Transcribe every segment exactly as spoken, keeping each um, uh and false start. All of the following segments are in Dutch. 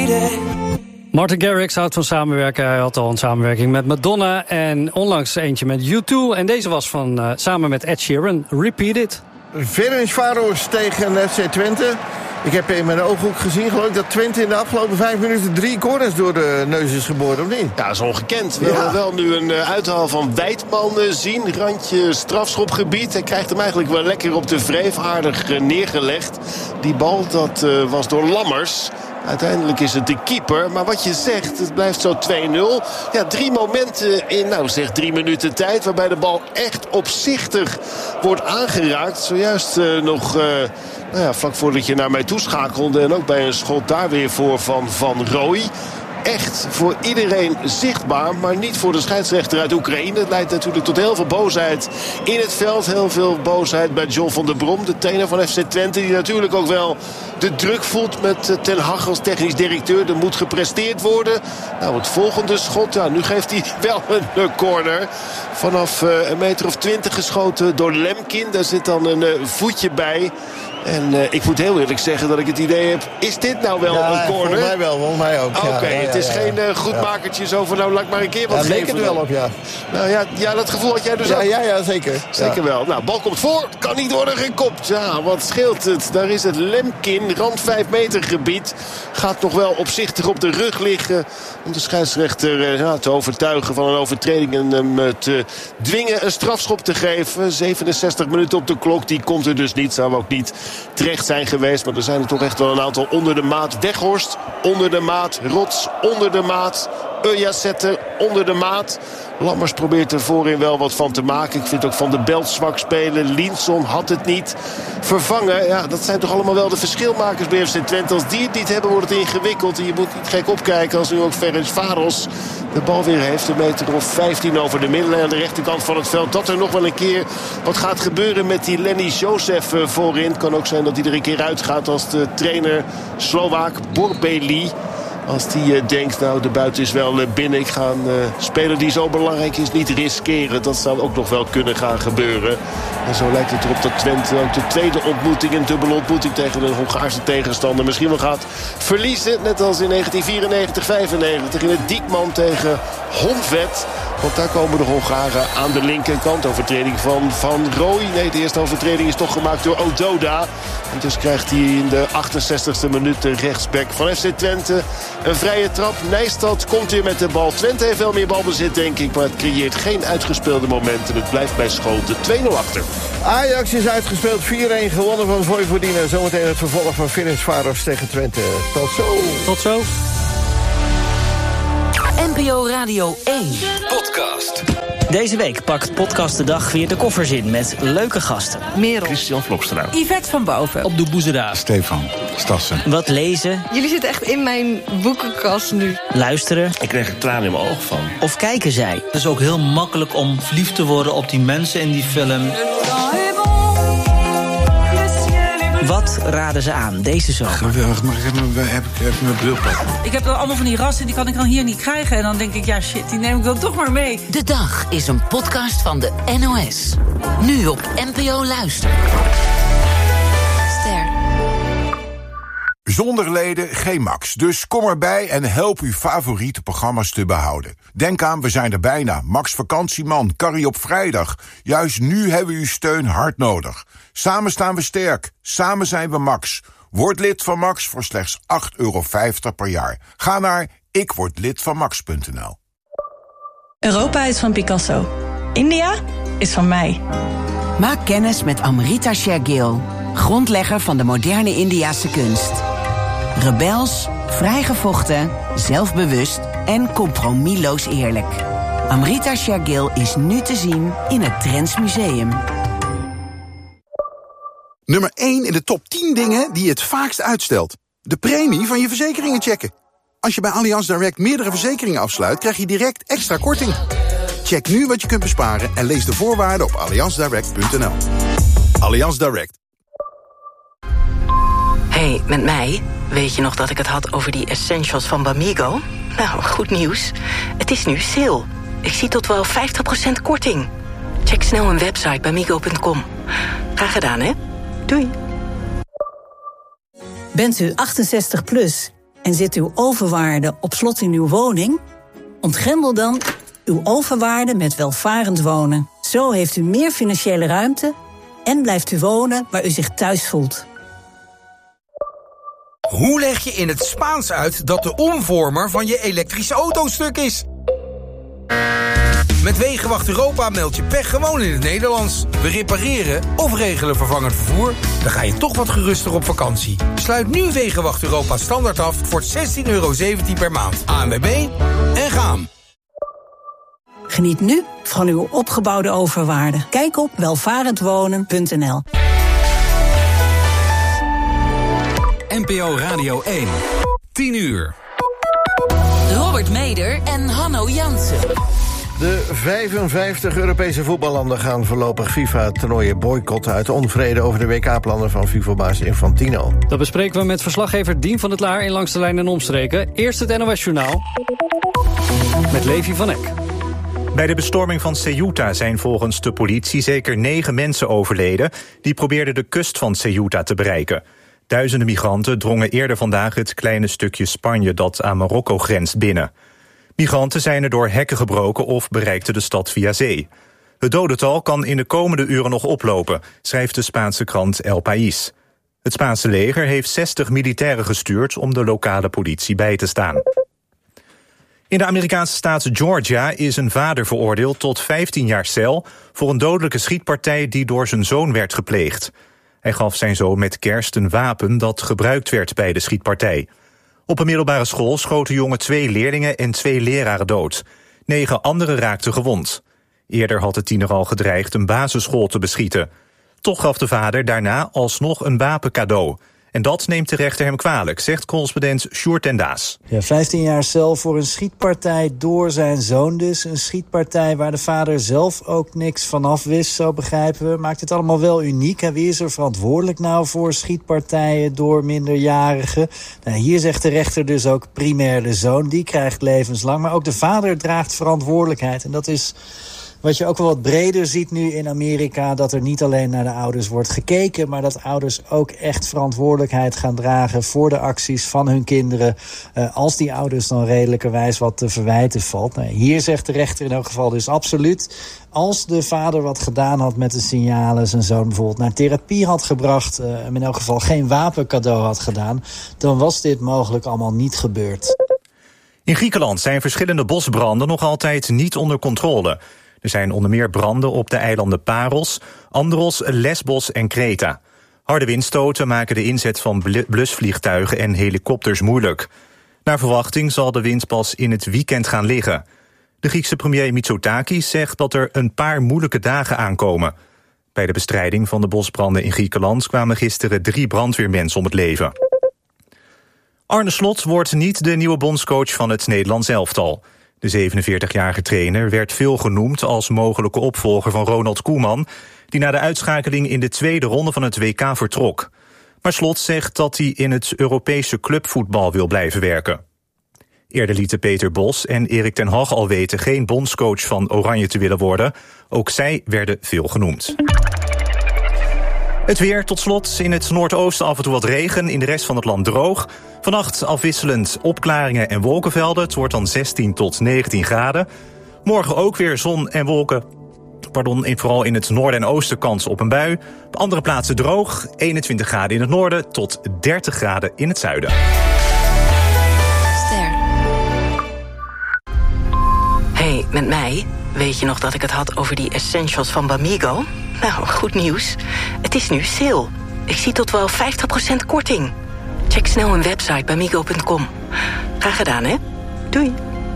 Martin Garrix houdt van samenwerken. Hij had al een samenwerking met Madonna en onlangs eentje met U twee. En deze was van uh, samen met Ed Sheeran, Repeat It. Ferencváros tegen F C Twente. Ik heb in mijn ooghoek gezien, geloof ik, dat Twente in de afgelopen vijf minuten drie corners door de neus is geboord, of niet? Ja, dat is ongekend. We Ja. hebben wel nu een uh, uithaal van Wijtman uh, zien. Randje strafschopgebied. Hij krijgt hem eigenlijk wel lekker op de wreef, aardig uh, neergelegd. Die bal, dat uh, was door Lammers. Uiteindelijk is het de keeper. Maar wat je zegt, het blijft zo twee nul. Ja, drie momenten in, nou zeg, drie minuten tijd, waarbij de bal echt opzichtig wordt aangeraakt. Zojuist uh, nog... Uh, Nou ja, vlak voordat je naar mij toeschakelde. En ook bij een schot daar weer voor van Van Rooij. Echt voor iedereen zichtbaar, maar niet voor de scheidsrechter uit Oekraïne. Het leidt natuurlijk tot heel veel boosheid in het veld. Heel veel boosheid bij John van der Brom, de trainer van F C Twente. Die natuurlijk ook wel de druk voelt met Ten Hag als technisch directeur. Er moet gepresteerd worden. Nou, het volgende schot, ja, nu geeft hij wel een corner. Vanaf uh, een meter of twintig geschoten door Lemkin. Daar zit dan een uh, voetje bij. En uh, ik moet heel eerlijk zeggen dat ik het idee heb... is dit nou wel ja, een corner? Volgens mij wel, volgens mij ook. Oké, okay, ja, ja, het is ja, ja. geen uh, goedmakertje zo van... nou, laat ik maar een keer wat ja, geven. leek het wel op, ja. Nou ja, ja, dat gevoel had jij dus ja, ook. Ja, ja, zeker. Zeker ja. wel. Nou, bal komt voor, kan niet worden gekopt. Ja, wat scheelt het? Daar is het Lemkin, rand vijf meter gebied. Gaat nog wel opzichtig op de rug liggen... om de scheidsrechter uh, ja, te overtuigen van een overtreding... en hem uh, te dwingen een strafschop te geven. zevenenzestig minuten op de klok, die komt er dus niet. Zou ook niet terecht zijn geweest. Maar er zijn er toch echt wel een aantal onder de maat. Weghorst, onder de maat. Rots, onder de maat. Ujasette, onder de maat. Lammers probeert er voorin wel wat van te maken. Ik vind ook Van de Belt zwak spelen. Linson had het niet. Vervangen, ja, dat zijn toch allemaal wel de verschilmakers bij F C Twente. Als die het niet hebben, wordt het ingewikkeld. En je moet niet gek opkijken als nu ook Ferencváros de bal weer heeft. Een meter of vijftien over de middenlijn aan de rechterkant van het veld. Dat er nog wel een keer wat gaat gebeuren met die Lenny Joseph voorin. Het kan ook zijn dat hij er een keer uitgaat als de trainer Slovaak Borbeli. Als die uh, denkt, nou de buiten is wel uh, binnen. Ik ga een uh, speler die zo belangrijk is niet riskeren. Dat zou ook nog wel kunnen gaan gebeuren. En zo lijkt het erop dat Twente ook de tweede ontmoeting... een dubbele ontmoeting tegen een Hongaarse tegenstander... misschien wel gaat verliezen. Net als in negentien vierennegentig vijfennegentig in het Diekman tegen Honvéd. Want daar komen de Hongaren aan de linkerkant. Overtreding van Van Rooij. Nee, de eerste overtreding is toch gemaakt door Ododa. En dus krijgt hij in de achtenzestigste minuut de rechtsback van F C Twente een vrije trap. Nijstad komt weer met de bal. Twente heeft wel meer balbezit, denk ik. Maar het creëert geen uitgespeelde momenten. Het blijft bij Schoten twee nul achter. Ajax is uitgespeeld. vier-een gewonnen van Vojvodina. Zometeen het vervolg van Ferencváros tegen Twente. Tot zo. Tot zo. N P O Radio één. Podcast. Deze week pakt Podcast de Dag weer de koffers in met leuke gasten. Merel. Christian Vlokstra. Yvette van Boven. Op de Boezeda. Stefan Stassen. Wat lezen. Jullie zitten echt in mijn boekenkast nu. Luisteren. Ik kreeg er tranen in mijn ogen van. Of kijken zij. Het is ook heel makkelijk om verliefd te worden op die mensen in die film. Wat raden ze aan deze zomer? Geweldig, maar ik heb mijn, heb ik, heb mijn bril pakken. Ik heb allemaal van die rassen, die kan ik dan hier niet krijgen. En dan denk ik, ja shit, die neem ik dan toch maar mee. De Dag is een podcast van de N O S. Nu op N P O Luister. Ster. Zonder leden geen Max. Dus kom erbij en help uw favoriete programma's te behouden. Denk aan, we zijn er bijna. Max Vakantieman, Carrie op vrijdag. Juist nu hebben we uw steun hard nodig. Samen staan we sterk. Samen zijn we Max. Word lid van Max voor slechts acht euro vijftig per jaar. Ga naar ikwordlidvanmax punt n l. Europa is van Picasso. India is van mij. Maak kennis met Amrita Shergill, grondlegger van de moderne Indiase kunst. Rebels, vrijgevochten, zelfbewust en compromisloos eerlijk. Amrita Shergill is nu te zien in het Drents Museum. Nummer één in de top tien dingen die je het vaakst uitstelt. De premie van je verzekeringen checken. Als je bij Allianz Direct meerdere verzekeringen afsluit, krijg je direct extra korting. Check nu wat je kunt besparen en lees de voorwaarden op allianz direct punt n l. Allianz Direct. Hey, met mij? Weet je nog dat ik het had over die essentials van Bamigo? Nou, goed nieuws. Het is nu sale. Ik zie tot wel vijftig procent korting. Check snel een website bamigo punt com. Graag gedaan, hè? Doei. Bent u achtenzestig plus en zit uw overwaarde op slot in uw woning? Ontgrendel dan uw overwaarde met welvarend wonen. Zo heeft u meer financiële ruimte en blijft u wonen waar u zich thuis voelt. Hoe leg je in het Spaans uit dat de omvormer van je elektrische auto stuk is? Met Wegenwacht Europa meld je pech gewoon in het Nederlands. We repareren of regelen vervangend vervoer. Dan ga je toch wat geruster op vakantie. Sluit nu Wegenwacht Europa standaard af voor zestien euro zeventien per maand. A N W B en gaan. Geniet nu van uw opgebouwde overwaarde. Kijk op welvarendwonen punt n l. N P O Radio één. tien uur. Robert Meder en Hanno Jansen. De vijfenvijftig Europese voetballanden gaan voorlopig FIFA-toernooien boycotten uit onvrede over de W K-plannen van FIFA-baas Infantino. Dat bespreken we met verslaggever Dien van het Laar in Langs de Lijn en Omstreken. Eerst het N O S-journaal met Levi van Eck. Bij de bestorming van Ceuta zijn volgens de politie zeker negen mensen overleden die probeerden de kust van Ceuta te bereiken. Duizenden migranten drongen eerder vandaag het kleine stukje Spanje dat aan Marokko grenst binnen. Migranten zijn er door hekken gebroken of bereikten de stad via zee. Het dodental kan in de komende uren nog oplopen, schrijft de Spaanse krant El País. Het Spaanse leger heeft zestig militairen gestuurd om de lokale politie bij te staan. In de Amerikaanse staat Georgia is een vader veroordeeld tot vijftien jaar cel voor een dodelijke schietpartij die door zijn zoon werd gepleegd. Hij gaf zijn zoon met kerst een wapen dat gebruikt werd bij de schietpartij. Op een middelbare school schoot de jongen twee leerlingen en twee leraren dood. Negen anderen raakten gewond. Eerder had de tiener al gedreigd een basisschool te beschieten. Toch gaf de vader daarna alsnog een wapen cadeau. En dat neemt de rechter hem kwalijk, zegt correspondent Sjoerd ten Daas. Ja, vijftien jaar cel voor een schietpartij door zijn zoon dus. Een schietpartij waar de vader zelf ook niks vanaf wist, zo begrijpen we. Maakt het allemaal wel uniek. En wie is er verantwoordelijk nou voor schietpartijen door minderjarigen? Nou, hier zegt de rechter dus ook primair de zoon. Die krijgt levenslang. Maar ook de vader draagt verantwoordelijkheid. En dat is wat je ook wel wat breder ziet nu in Amerika, dat er niet alleen naar de ouders wordt gekeken, maar dat ouders ook echt verantwoordelijkheid gaan dragen voor de acties van hun kinderen, uh, als die ouders dan redelijkerwijs wat te verwijten valt. Nou, hier zegt de rechter in elk geval dus absoluut, als de vader wat gedaan had met de signalen, zijn zoon bijvoorbeeld naar therapie had gebracht, uh, en in elk geval geen wapencadeau had gedaan, dan was dit mogelijk allemaal niet gebeurd. In Griekenland zijn verschillende bosbranden nog altijd niet onder controle. Er zijn onder meer branden op de eilanden Paros, Andros, Lesbos en Kreta. Harde windstoten maken de inzet van blusvliegtuigen en helikopters moeilijk. Naar verwachting zal de wind pas in het weekend gaan liggen. De Griekse premier Mitsotakis zegt dat er een paar moeilijke dagen aankomen. Bij de bestrijding van de bosbranden in Griekenland kwamen gisteren drie brandweermensen om het leven. Arne Slot wordt niet de nieuwe bondscoach van het Nederlands elftal. De zevenenveertigjarige trainer werd veel genoemd als mogelijke opvolger van Ronald Koeman, die na de uitschakeling in de tweede ronde van het W K vertrok. Maar Slot zegt dat hij in het Europese clubvoetbal wil blijven werken. Eerder lieten Peter Bos en Erik ten Hag al weten geen bondscoach van Oranje te willen worden. Ook zij werden veel genoemd. Het weer tot slot. In het noordoosten af en toe wat regen. In de rest van het land droog. Vannacht afwisselend opklaringen en wolkenvelden. Het wordt dan zestien tot negentien graden. Morgen ook weer zon en wolken. Pardon, vooral in het noorden en oosten kans op een bui. Op andere plaatsen droog. eenentwintig graden in het noorden tot dertig graden in het zuiden. Ster. Hey, met mij? Weet je nog dat ik het had over die essentials van Bamigo? Nou, goed nieuws. Het is nu sale. Ik zie tot wel vijftig procent korting. Check snel hun website bamigo punt com. Graag gedaan, hè? Doei.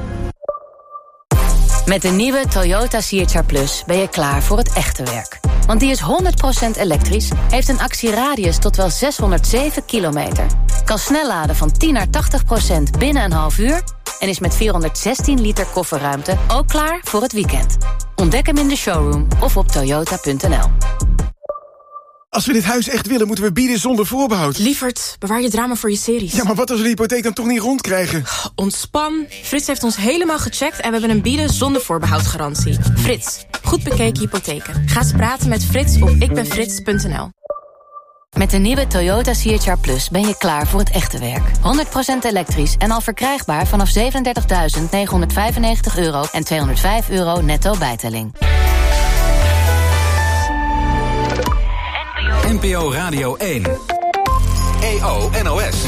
Met de nieuwe Toyota C H R Plus ben je klaar voor het echte werk. Want die is honderd procent elektrisch, heeft een actieradius tot wel zeshonderdzeven kilometer. Kan snel laden van tien naar tachtig procent binnen een half uur en is met vierhonderdzestien liter kofferruimte ook klaar voor het weekend. Ontdek hem in de showroom of op toyota punt n l. Als we dit huis echt willen, moeten we bieden zonder voorbehoud. Lievert, bewaar je drama voor je series. Ja, maar wat als we de hypotheek dan toch niet rondkrijgen? Ontspan. Frits heeft ons helemaal gecheckt en we hebben een bieden zonder voorbehoud garantie. Frits, goed bekeken hypotheken. Ga eens praten met Frits op ikbenfrits punt n l. Met de nieuwe Toyota C H R Plus ben je klaar voor het echte werk. honderd procent elektrisch en al verkrijgbaar vanaf zevenendertigduizend negenhonderdvijfennegentig euro en tweehonderdvijf euro netto bijtelling. N P O Radio één. E O N O S.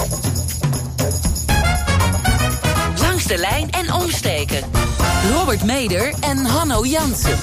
Langs de lijn en omsteken. Robert Meder en Hanno Jansen.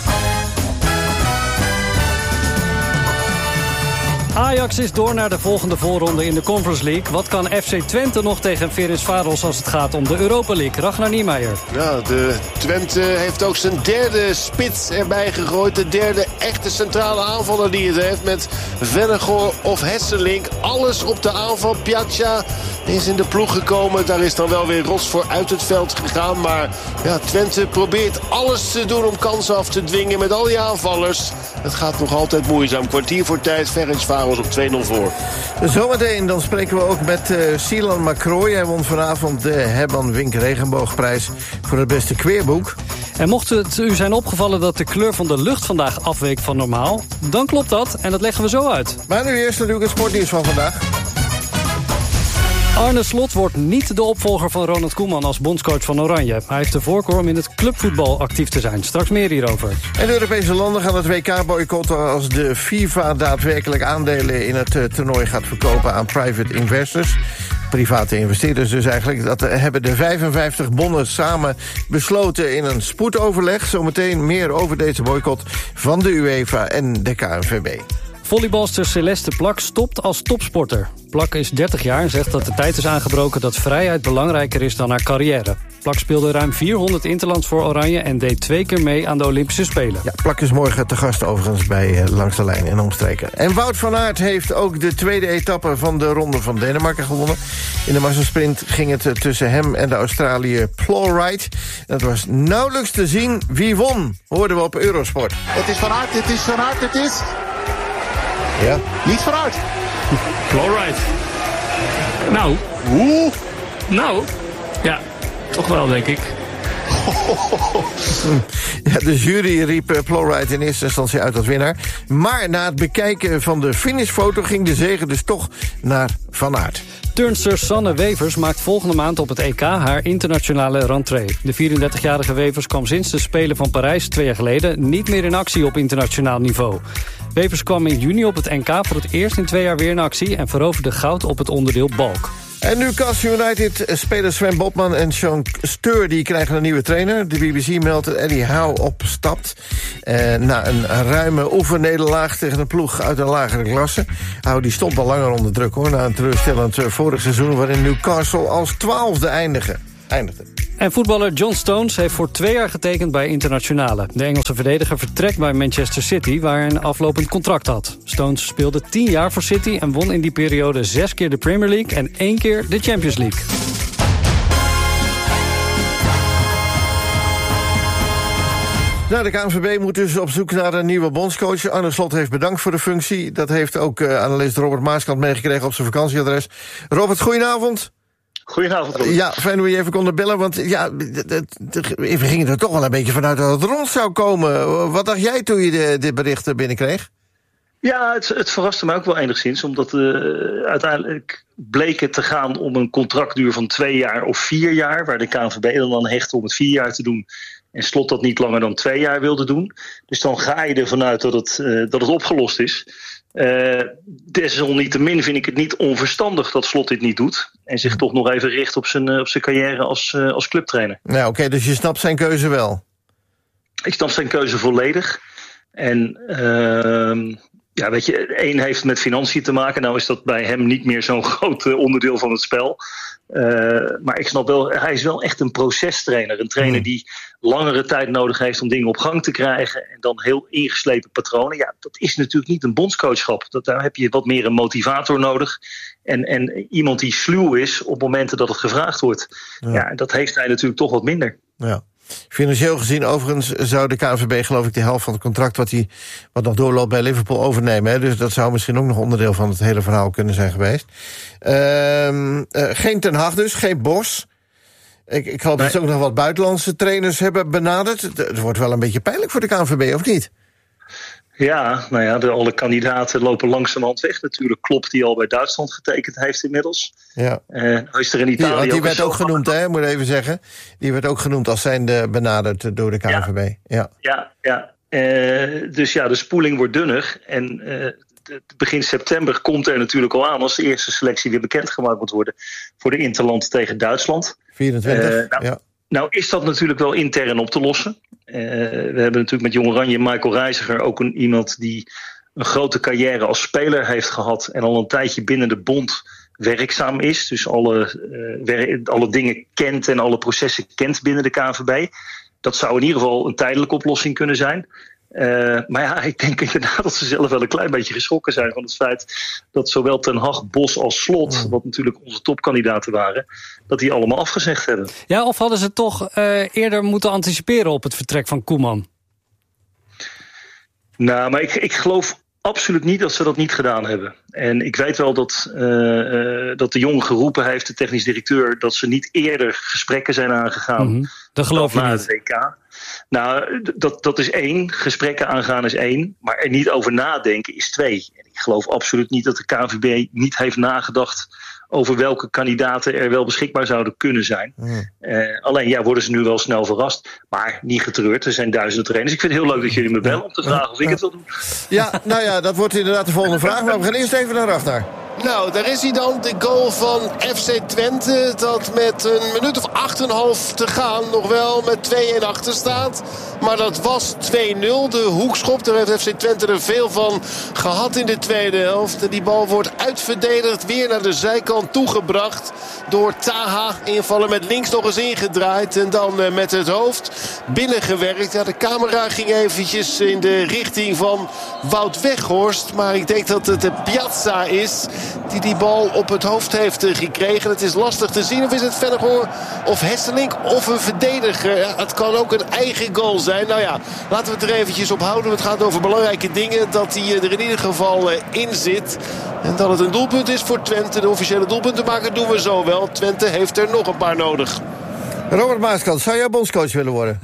Ajax is door naar de volgende voorronde in de Conference League. Wat kan F C Twente nog tegen Ferencvaros als het gaat om de Europa League? Ragnar Niemeyer. Ja, de Twente heeft ook zijn derde spits erbij gegooid. De derde echte centrale aanvaller die het heeft met Vennegoor of Hesselink. Alles op de aanval. Piazza is in de ploeg gekomen. Daar is dan wel weer Rosvoor uit het veld gegaan. Maar ja, Twente probeert alles te doen om kansen af te dwingen met al die aanvallers. Het gaat nog altijd moeizaam. Kwartier voor tijd. Ferencvaros op twee nul voor. Zometeen dan spreken we ook met uh, Silan Macroy. Hij won vanavond de Herman Wink Regenboogprijs voor het beste queerboek. En mocht het u zijn opgevallen dat de kleur van de lucht vandaag afweek van normaal, dan klopt dat en dat leggen we zo uit. Maar nu eerst natuurlijk het sportnieuws van vandaag. Arne Slot wordt niet de opvolger van Ronald Koeman als bondscoach van Oranje. Hij heeft de voorkeur om in het clubvoetbal actief te zijn. Straks meer hierover. En de Europese landen gaan het W K boycotten als de FIFA daadwerkelijk aandelen in het uh, toernooi gaat verkopen aan private investors. Private investeerders dus eigenlijk. Dat hebben de vijfenvijftig bonden samen besloten in een spoedoverleg. Zometeen meer over deze boycott van de UEFA en de K N V B. Volleybalster Celeste Plak stopt als topsporter. Plak is dertig jaar en zegt dat de tijd is aangebroken dat vrijheid belangrijker is dan haar carrière. Plak speelde ruim vierhonderd interlands voor Oranje en deed twee keer mee aan de Olympische Spelen. Ja, Plak is morgen te gast overigens bij uh, Langs de Lijn en omstreken. En Wout van Aert heeft ook de tweede etappe van de Ronde van Denemarken gewonnen. In de massasprint ging het uh, tussen hem en de Australiër Plowright. Dat was nauwelijks te zien wie won, hoorden we op Eurosport. Het is Van Aert, het is Van Aert, het is... Ja. Niet vooruit. Plowright. Nou. Oeh. Nou. Ja, toch wel, denk ik. Ja, de jury riep Plowright in eerste instantie uit als winnaar. Maar na het bekijken van de finishfoto ging de zege dus toch naar Van Aert. Turnster Sanne Wevers maakt volgende maand op het E K haar internationale rentree. De vierendertigjarige Wevers kwam sinds de Spelen van Parijs twee jaar geleden niet meer in actie op internationaal niveau. Wevers kwam in juni op het N K voor het eerst in twee jaar weer in actie en veroverde goud op het onderdeel balk. En Newcastle United spelers Sven Botman en Sean Steur die krijgen een nieuwe trainer. De B B C meldt dat Eddie Howe opstapt. Eh, na een ruime oefennederlaag tegen een ploeg uit een lagere klasse. Howe die stond al langer onder druk hoor. Na een teleurstellend vorig seizoen waarin Newcastle als twaalfde eindigde. eindigde. En voetballer John Stones heeft voor twee jaar getekend bij Internationale. De Engelse verdediger vertrekt bij Manchester City, waar hij een aflopend contract had. Stones speelde tien jaar voor City en won in die periode zes keer de Premier League en één keer de Champions League. Nou, de K N V B moet dus op zoek naar een nieuwe bondscoach. Arne Slot heeft bedankt voor de functie. Dat heeft ook uh, analist Robert Maaskant meegekregen op zijn vakantieadres. Robert, goedenavond. Goedenavond, Robert. Ja, fijn dat we je even konden bellen, want ja, we gingen er toch wel een beetje vanuit dat het rond zou komen. Wat dacht jij toen je de, de berichten binnenkreeg? Ja, het, het verraste mij ook wel enigszins, omdat uh, uiteindelijk bleek het te gaan om een contractduur van twee jaar of vier jaar, waar de K N V B dan aan hechtte om het vier jaar te doen en Slot dat niet langer dan twee jaar wilde doen. Dus dan ga je ervan uit dat het, uh, dat het opgelost is. Uh, desalniettemin vind ik het niet onverstandig dat Slot dit niet doet en zich toch nog even richt op zijn, uh, op zijn carrière als, uh, als clubtrainer. Nou, oké, okay, dus je snapt zijn keuze wel? Ik snap zijn keuze volledig. En uh, ja, weet je, één heeft met financiën te maken. Nou is dat bij hem niet meer zo'n groot uh, onderdeel van het spel. Uh, maar ik snap wel, hij is wel echt een procestrainer. Een trainer die langere tijd nodig heeft om dingen op gang te krijgen. En dan heel ingeslepen patronen. Ja, dat is natuurlijk niet een bondscoachschap. Dat, daar heb je wat meer een motivator nodig. En, en iemand die sluw is op momenten dat het gevraagd wordt. Ja, ja dat heeft hij natuurlijk toch wat minder. Ja. Financieel gezien overigens zou de K N V B geloof ik de helft van het contract wat, hij, wat nog doorloopt bij Liverpool overnemen. Hè? Dus dat zou misschien ook nog onderdeel van het hele verhaal kunnen zijn geweest. Uh, uh, geen Ten Hag dus, geen Bos. Ik, ik geloof nee. dat ze ook nog wat buitenlandse trainers hebben benaderd. Het wordt wel een beetje pijnlijk voor de K N V B, of niet? Ja, nou ja, de, alle kandidaten lopen langzamerhand weg. Natuurlijk Klopp die al bij Duitsland getekend heeft inmiddels. Ja. Uh, is er in Italië die, die ook werd ook genoemd, hè, moet ik even zeggen. Die werd ook genoemd als zijnde benaderd door de K N V B. Ja, ja, ja. Uh, dus ja, de spoeling wordt dunner. En uh, begin september komt er natuurlijk al aan als de eerste selectie weer bekendgemaakt moet worden voor de Interland tegen Duitsland. vierentwintig, uh, nou, ja. Nou is dat natuurlijk wel intern op te lossen. Uh, we hebben natuurlijk met Jong Oranje Michael Reiziger ook een, iemand die een grote carrière als speler heeft gehad en al een tijdje binnen de bond werkzaam is. Dus alle, uh, wer- alle dingen kent en alle processen kent binnen de K N V B. Dat zou in ieder geval een tijdelijke oplossing kunnen zijn. Uh, maar ja, ik denk inderdaad dat ze zelf wel een klein beetje geschrokken zijn van het feit dat zowel Ten Hag, Bos als Slot, wat natuurlijk onze topkandidaten waren, dat die allemaal afgezegd hebben. Ja, of hadden ze toch uh, eerder moeten anticiperen op het vertrek van Koeman? Nou, maar ik, ik geloof absoluut niet dat ze dat niet gedaan hebben. En ik weet wel dat, uh, uh, dat de Jong geroepen heeft, de technisch directeur, dat ze niet eerder gesprekken zijn aangegaan. Mm-hmm. Dat geloof je na niet. Het W K. Nou, dat, dat is één. Gesprekken aangaan is één. Maar er niet over nadenken is twee. En ik geloof absoluut niet dat de K N V B niet heeft nagedacht over welke kandidaten er wel beschikbaar zouden kunnen zijn. Mm. Uh, alleen ja, worden ze nu wel snel verrast. Maar niet getreurd, er zijn duizenden trainers. Ik vind het heel leuk dat jullie me bellen om te vragen of ik het wil doen. Ja, nou ja, dat wordt inderdaad de volgende vraag. Maar we gaan eerst even naar Ragnar. Nou, daar is hij dan, de goal van F C Twente. Dat met een minuut of acht en een half te gaan nog wel met twee-een achter staat. Maar dat was twee nul. De hoekschop, daar heeft F C Twente er veel van gehad in de tweede helft. En die bal wordt uitverdedigd, weer naar de zijkant toegebracht door Taha. Invallen met links nog eens ingedraaid. En dan uh, met het hoofd binnengewerkt. Ja, de camera ging eventjes in de richting van Wout Weghorst. Maar ik denk dat het de Piazza is die die bal op het hoofd heeft gekregen. Het is lastig te zien. Of is het Vennegoor of Hesselink of een verdediger? Ja, het kan ook een eigen goal zijn. Nou ja, laten we het er eventjes op houden. Het gaat over belangrijke dingen. Dat hij er in ieder geval in zit. En dat het een doelpunt is voor Twente. De officiële doelpunten maken doen we zo wel. Twente heeft er nog een paar nodig. Robert Maaskant, zou jij bondscoach willen worden?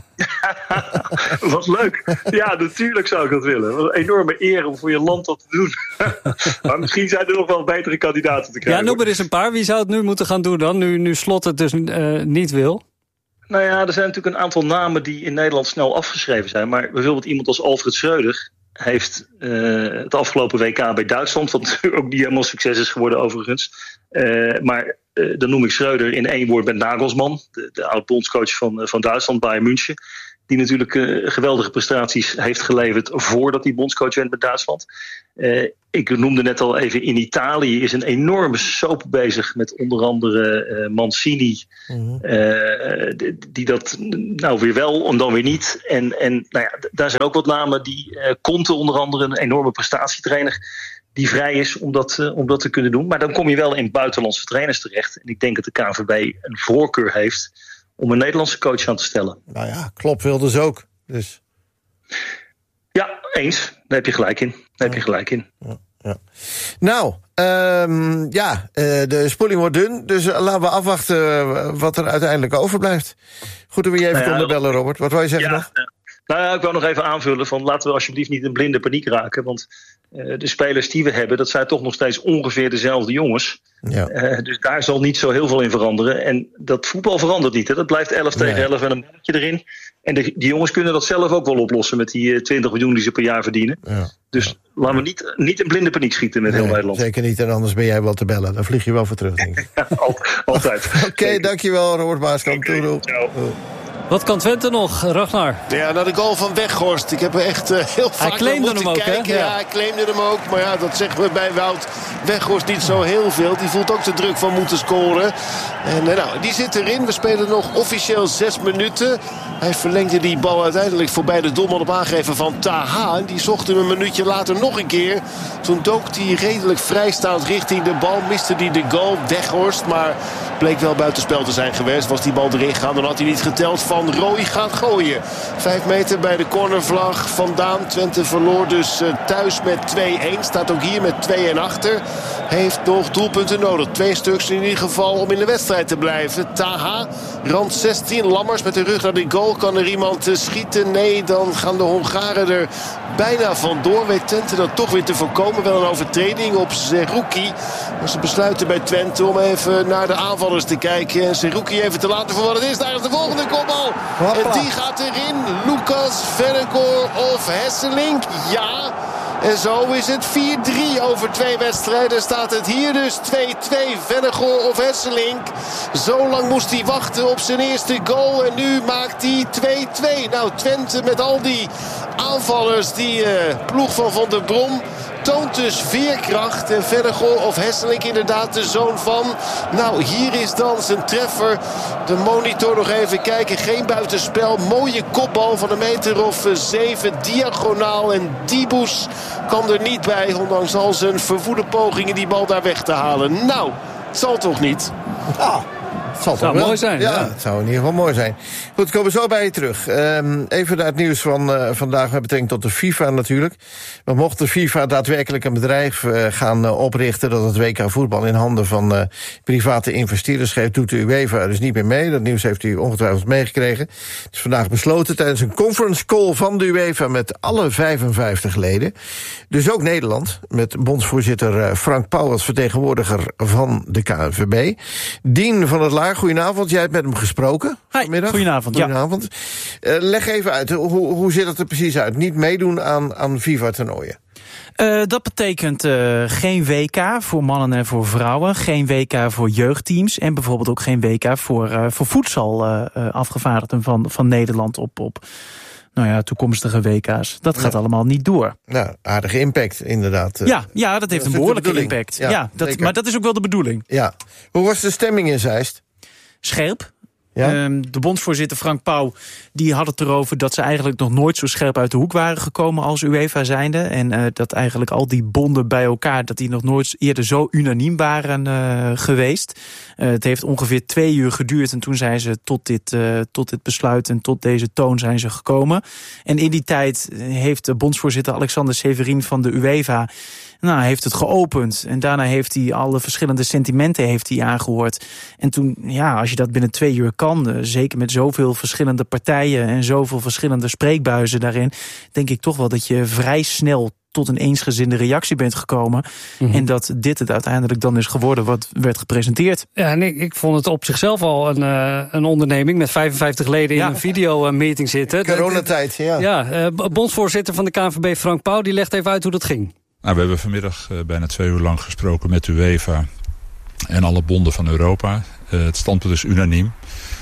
Wat leuk. Ja, natuurlijk zou ik dat willen. Wat een enorme eer om voor je land dat te doen. Maar misschien zijn er nog wel betere kandidaten te krijgen. Ja, noem er eens een paar. Wie zou het nu moeten gaan doen dan? Nu, nu Slot het dus uh, niet wil. Nou ja, er zijn natuurlijk een aantal namen die in Nederland snel afgeschreven zijn. Maar bijvoorbeeld iemand als Alfred Schreuder heeft uh, het afgelopen W K bij Duitsland, wat natuurlijk ook niet helemaal succes is geworden overigens. Uh, maar uh, dan noem ik Schreuder in één woord met Nagelsman, de, de oud-bondscoach van, uh, van Duitsland, Bayern München. Die natuurlijk uh, geweldige prestaties heeft geleverd voordat hij bondscoach werd met Duitsland. Uh, ik noemde net al even, in Italië is een enorme soap bezig met onder andere uh, Mancini. Mm-hmm. Uh, die, die dat nou weer wel en dan weer niet. En, en nou ja, daar zijn ook wat namen. Die uh, Conte onder andere, een enorme prestatietrainer, die vrij is om dat, uh, om dat te kunnen doen. Maar dan kom je wel in buitenlandse trainers terecht. En ik denk dat de K N V B een voorkeur heeft om een Nederlandse coach aan te stellen. Nou ja, Klopp wil dus ook. Dus. Ja, eens. Daar heb je gelijk in. Daar ja. heb je gelijk in. Ja, ja. Nou, um, ja, uh, de spoeling wordt dun. Dus uh, laten we afwachten uh, wat er uiteindelijk overblijft. Goed dat we je even nou ja, konden bellen, Robert. Wat wou je zeggen ja, nog? Uh, nou ja, ik wil nog even aanvullen van laten we alsjeblieft niet in blinde paniek raken. Want uh, de spelers die we hebben, dat zijn toch nog steeds ongeveer dezelfde jongens. Ja. Uh, dus daar zal niet zo heel veel in veranderen. En dat voetbal verandert niet. Hè. Dat blijft elf tegen nee. elf en een balletje erin. En de, die jongens kunnen dat zelf ook wel oplossen met die uh, twintig miljoen die ze per jaar verdienen. Ja. Dus ja. laten we niet, niet in blinde paniek schieten met nee, heel Nederland. Zeker niet, en anders ben jij wel te bellen. Dan vlieg je wel voor terug, denk ik. Ja, altijd. Oké, okay, dankjewel Robert Maaskant. Okay, doei, doei. Wat kan Twente nog, Ragnar? Ja, naar de goal van Weghorst. Ik heb er echt uh, heel vaak hij claimde hem ook, kijken. Hè? Ja. ja, hij claimde hem ook. Maar ja, dat zeggen we bij Wout Weghorst niet zo heel veel. Die voelt ook de druk van moeten scoren. En uh, nou, die zit erin. We spelen nog officieel zes minuten. Hij verlengde die bal uiteindelijk voorbij de doelman op aangeven van Taha. En die zocht hem een minuutje later nog een keer. Toen dook hij redelijk vrijstaand richting de bal. Miste hij de goal, Weghorst. Maar bleek wel buitenspel te zijn geweest. Was die bal erin gegaan, dan had hij niet geteld. Van Rooij gaat gooien. Vijf meter bij de cornervlag vandaan. Twente verloor dus uh, thuis met twee-een. Staat ook hier met twee-een achter. Heeft nog doelpunten nodig. Twee stuks in ieder geval om in de wedstrijd te blijven. Taha Rand zestien, Lammers met de rug naar de goal. Kan er iemand uh, schieten? Nee, dan gaan de Hongaren er bijna vandoor. Weet Twente dat toch weer te voorkomen. Wel een overtreding op Zerouki. Maar ze besluiten bij Twente om even naar de aanvallers te kijken. En Zerouki even te laten voor wat het is. Daar is de volgende kopbal. En die gaat erin. Lucas, Vennegoor of Hesselink. Ja. En zo is het vier drie over twee wedstrijden. Staat het hier dus twee twee. Vennegoor of Hesselink. Zo lang moest hij wachten op zijn eerste goal. En nu maakt hij twee twee. Nou, Twente met al die aanvallers. Die uh, ploeg van Van der Brom toont dus veerkracht. En Vennegoor of Hesselink inderdaad de zoon van. Nou, hier is dan zijn treffer. De monitor nog even kijken. Geen buitenspel. Mooie kopbal van een meter of zeven. Diagonaal. En Diebus kan er niet bij. Ondanks al zijn verwoede pogingen die bal daar weg te halen. Nou, het zal toch niet. Ah. Het zal zou toch mooi zijn. Ja, ja, het zou in ieder geval mooi zijn. Goed, komen we zo bij je terug. Um, even naar het nieuws van uh, vandaag met betrekking tot de FIFA natuurlijk. Want mocht de FIFA daadwerkelijk een bedrijf uh, gaan uh, oprichten dat het W K voetbal in handen van uh, private investeerders geeft, doet de UEFA dus niet meer mee. Dat nieuws heeft u ongetwijfeld meegekregen. Het is vandaag besloten tijdens een conference call van de UEFA met alle vijfenvijftig leden. Dus ook Nederland, met bondsvoorzitter uh, Frank Pauw als vertegenwoordiger van de K N V B. Dien van het Laar, goedenavond. Jij hebt met hem gesproken vanmiddag. Goedenavond, goedenavond. Ja. Uh, leg even uit, hoe, hoe ziet het er precies uit? Niet meedoen aan, aan FIFA-toernooien? Uh, dat betekent uh, geen W K voor mannen en voor vrouwen. Geen W K voor jeugdteams. En bijvoorbeeld ook geen W K voor, uh, voor voedsel uh, uh, afgevaardigden van, van Nederland op... op nou ja, toekomstige W K's. Dat gaat ja. allemaal niet door. Nou, aardige impact, inderdaad. Ja, ja dat heeft dat een behoorlijke impact. Ja, ja, dat, maar dat is ook wel de bedoeling. Ja. Hoe was de stemming in Zeist? Scherp. Ja? Um, de bondsvoorzitter Frank Pauw die had het erover dat ze eigenlijk nog nooit zo scherp uit de hoek waren gekomen als UEFA zijnde. En uh, dat eigenlijk al die bonden bij elkaar, dat die nog nooit eerder zo unaniem waren uh, geweest. Uh, het heeft ongeveer twee uur geduurd en toen zijn ze tot dit, uh, tot dit besluit en tot deze toon zijn ze gekomen. En in die tijd heeft de bondsvoorzitter Alexander Severin van de UEFA Nou, heeft het geopend en daarna heeft hij alle verschillende sentimenten heeft hij aangehoord. En toen, ja, als je dat binnen twee uur kan, zeker met zoveel verschillende partijen en zoveel verschillende spreekbuizen daarin, denk ik toch wel dat je vrij snel tot een eensgezinde reactie bent gekomen. Mm-hmm. En dat dit het uiteindelijk dan is geworden wat werd gepresenteerd. Ja, en ik, ik vond het op zichzelf al een, uh, een onderneming met vijfenvijftig leden ja. in een videomeeting zitten. Coronatijd, ja. Ja, uh, bondsvoorzitter van de K N V B Frank Pauw, die legt even uit hoe dat ging. Nou, we hebben vanmiddag uh, bijna twee uur lang gesproken met de UEFA en alle bonden van Europa. Uh, het standpunt is unaniem.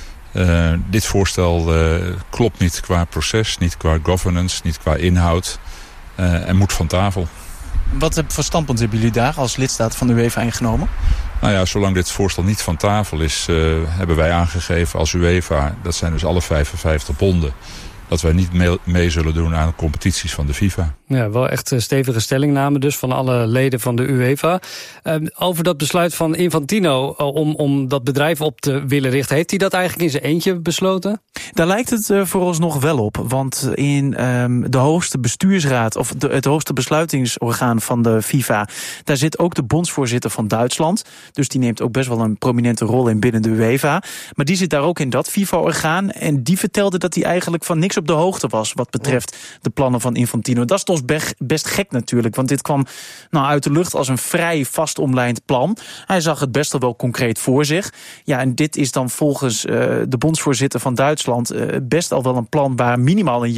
Uh, dit voorstel uh, klopt niet qua proces, niet qua governance, niet qua inhoud. Uh, en moet van tafel. Wat voor standpunt hebben jullie daar als lidstaat van de UEFA ingenomen? Nou ja, zolang dit voorstel niet van tafel is, uh, hebben wij aangegeven als UEFA, dat zijn dus alle vijfenvijftig bonden, dat wij niet mee, mee zullen doen aan competities van de FIFA. Ja, wel echt stevige stellingname dus van alle leden van de UEFA. Uh, over dat besluit van Infantino om, om dat bedrijf op te willen richten, heeft hij dat eigenlijk in zijn eentje besloten? Daar lijkt het uh, vooralsnog wel op. Want in um, de hoogste bestuursraad, of de, het hoogste besluitingsorgaan van de FIFA, daar zit ook de bondsvoorzitter van Duitsland. Dus die neemt ook best wel een prominente rol in binnen de UEFA. Maar die zit daar ook in dat FIFA-orgaan. En die vertelde dat hij eigenlijk van niks op de hoogte was wat betreft de plannen van Infantino. Dat is toch best gek natuurlijk, want dit kwam nou uit de lucht als een vrij vast omlijnd plan. Hij zag het best wel concreet voor zich. Ja, en dit is dan volgens uh, de bondsvoorzitter van Duitsland uh, best al wel een plan waar minimaal een